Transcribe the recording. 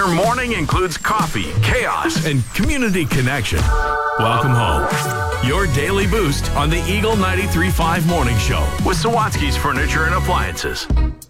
Your morning includes coffee, chaos, and community connection. Welcome home. Your daily boost on the Eagle 93.5 Morning Show with Sawatsky's Furniture and Appliances.